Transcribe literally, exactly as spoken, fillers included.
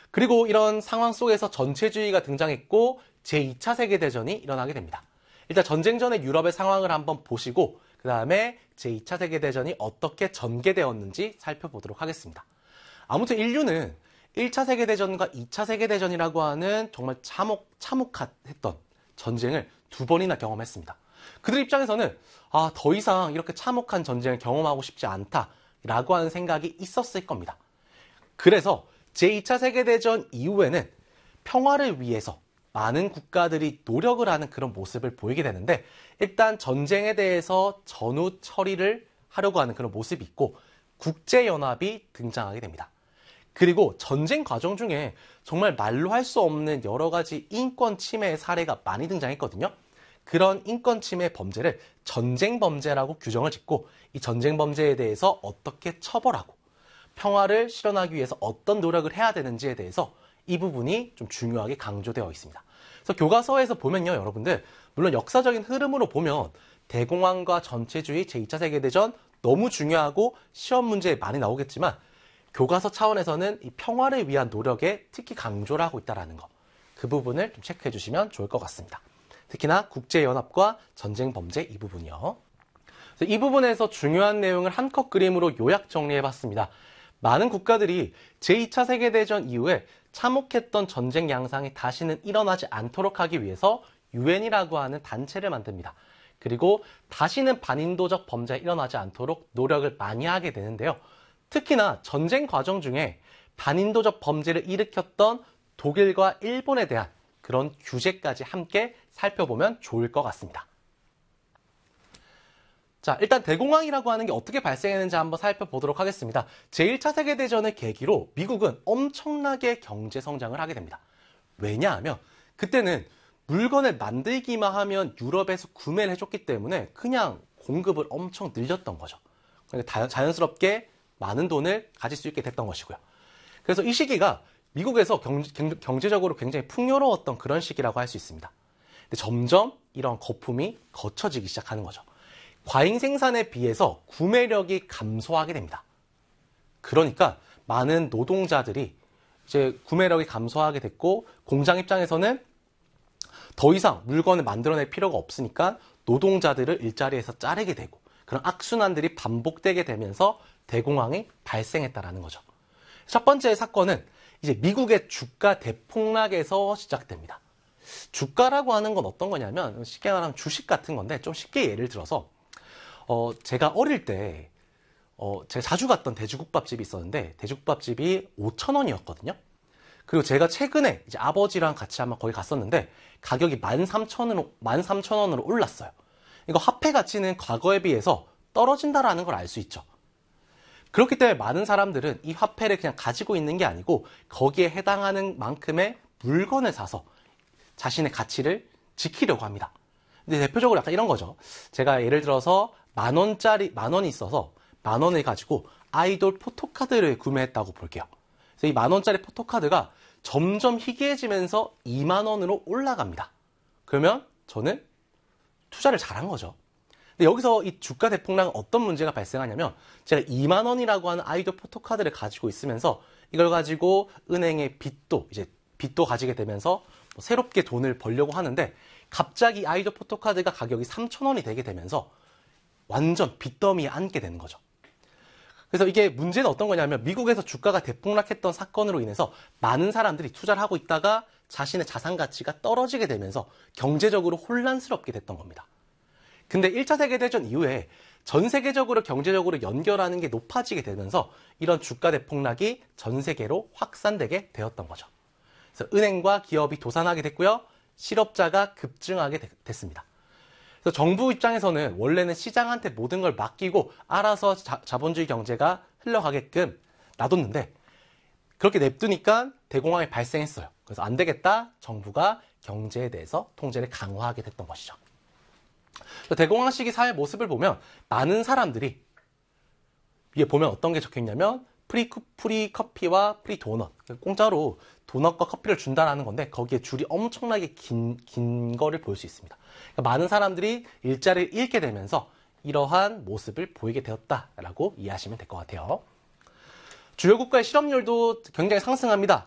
그리고 이런 상황 속에서 전체주의가 등장했고 제이 차 세계대전이 일어나게 됩니다. 일단 전쟁 전의 유럽의 상황을 한번 보시고 그 다음에 제이 차 세계대전이 어떻게 전개되었는지 살펴보도록 하겠습니다. 아무튼 인류는 일 차 세계대전과 이 차 세계대전이라고 하는 정말 참혹, 참혹했던 전쟁을 두 번이나 경험했습니다. 그들 입장에서는 아, 더 이상 이렇게 참혹한 전쟁을 경험하고 싶지 않다라고 하는 생각이 있었을 겁니다. 그래서 제이 차 세계대전 이후에는 평화를 위해서 많은 국가들이 노력을 하는 그런 모습을 보이게 되는데 일단 전쟁에 대해서 전후 처리를 하려고 하는 그런 모습이 있고 국제연합이 등장하게 됩니다. 그리고 전쟁 과정 중에 정말 말로 할 수 없는 여러 가지 인권 침해의 사례가 많이 등장했거든요. 그런 인권 침해 범죄를 전쟁 범죄라고 규정을 짓고 이 전쟁 범죄에 대해서 어떻게 처벌하고 평화를 실현하기 위해서 어떤 노력을 해야 되는지에 대해서 이 부분이 좀 중요하게 강조되어 있습니다. 그래서 교과서에서 보면요, 여러분들 물론 역사적인 흐름으로 보면 대공황과 전체주의, 제이 차 세계대전 너무 중요하고 시험 문제에 많이 나오겠지만 교과서 차원에서는 이 평화를 위한 노력에 특히 강조를 하고 있다는 거, 그 부분을 좀 체크해 주시면 좋을 것 같습니다. 특히나 국제연합과 전쟁 범죄 이 부분이요. 이 부분에서 중요한 내용을 한컷 그림으로 요약 정리해봤습니다. 많은 국가들이 제이 차 세계대전 이후에 참혹했던 전쟁 양상이 다시는 일어나지 않도록 하기 위해서 유엔이라고 하는 단체를 만듭니다. 그리고 다시는 반인도적 범죄가 일어나지 않도록 노력을 많이 하게 되는데요. 특히나 전쟁 과정 중에 반인도적 범죄를 일으켰던 독일과 일본에 대한 그런 규제까지 함께 살펴보면 좋을 것 같습니다. 자, 일단 대공황이라고 하는 게 어떻게 발생했는지 한번 살펴보도록 하겠습니다. 제일 차 세계대전을 계기로 미국은 엄청나게 경제 성장을 하게 됩니다. 왜냐하면 그때는 물건을 만들기만 하면 유럽에서 구매를 해줬기 때문에 그냥 공급을 엄청 늘렸던 거죠. 그러니까 자연스럽게 많은 돈을 가질 수 있게 됐던 것이고요. 그래서 이 시기가 미국에서 경, 경제적으로 굉장히 풍요로웠던 그런 시기라고 할 수 있습니다. 근데 점점 이런 거품이 거쳐지기 시작하는 거죠. 과잉 생산에 비해서 구매력이 감소하게 됩니다. 그러니까 많은 노동자들이 이제 구매력이 감소하게 됐고 공장 입장에서는 더 이상 물건을 만들어낼 필요가 없으니까 노동자들을 일자리에서 자르게 되고 그런 악순환들이 반복되게 되면서 대공황이 발생했다라는 거죠. 첫 번째 사건은 이제 미국의 주가 대폭락에서 시작됩니다. 주가라고 하는 건 어떤 거냐면 쉽게 말하면 주식 같은 건데 좀 쉽게 예를 들어서 어, 제가 어릴 때 어, 제가 자주 갔던 돼지국밥집이 있었는데 돼지국밥집이 오천 원이었거든요. 그리고 제가 최근에 이제 아버지랑 같이 한번 거기 갔었는데 가격이 만 삼천 원으로, 만 삼천 원으로 올랐어요. 이거 화폐 가치는 과거에 비해서 떨어진다라는 걸 알 수 있죠. 그렇기 때문에 많은 사람들은 이 화폐를 그냥 가지고 있는 게 아니고 거기에 해당하는 만큼의 물건을 사서 자신의 가치를 지키려고 합니다. 근데 대표적으로 약간 이런 거죠. 제가 예를 들어서 만 원짜리, 만 원이 있어서 만 원을 가지고 아이돌 포토카드를 구매했다고 볼게요. 그래서 이 만 원짜리 포토카드가 점점 희귀해지면서 이만 원으로 올라갑니다. 그러면 저는 투자를 잘한 거죠. 근데 여기서 이 주가 대폭락은 어떤 문제가 발생하냐면 제가 이만 원이라고 하는 아이돌 포토카드를 가지고 있으면서 이걸 가지고 은행에 빚도 이제 빚도 가지게 되면서 뭐 새롭게 돈을 벌려고 하는데 갑자기 아이돌 포토카드가 가격이 삼천 원이 되게 되면서 완전 빚더미에 앉게 되는 거죠. 그래서 이게 문제는 어떤 거냐면 미국에서 주가가 대폭락했던 사건으로 인해서 많은 사람들이 투자를 하고 있다가 자신의 자산 가치가 떨어지게 되면서 경제적으로 혼란스럽게 됐던 겁니다. 근데 일 차 세계대전 이후에 전 세계적으로 경제적으로 연결하는 게 높아지게 되면서 이런 주가 대폭락이 전 세계로 확산되게 되었던 거죠. 그래서 은행과 기업이 도산하게 됐고요. 실업자가 급증하게 되, 됐습니다. 그래서 정부 입장에서는 원래는 시장한테 모든 걸 맡기고 알아서 자, 자본주의 경제가 흘러가게끔 놔뒀는데 그렇게 냅두니까 대공황이 발생했어요. 그래서 안 되겠다. 정부가 경제에 대해서 통제를 강화하게 됐던 것이죠. 대공황 시기 사회 모습을 보면 많은 사람들이 위에 보면 어떤 게 적혀 있냐면 프리, 프리 커피와 프리 도넛, 공짜로 도넛과 커피를 준다는 건데 거기에 줄이 엄청나게 긴, 긴 거를 볼 수 있습니다. 그러니까 많은 사람들이 일자리를 잃게 되면서 이러한 모습을 보이게 되었다라고 이해하시면 될 것 같아요. 주요 국가의 실업률도 굉장히 상승합니다.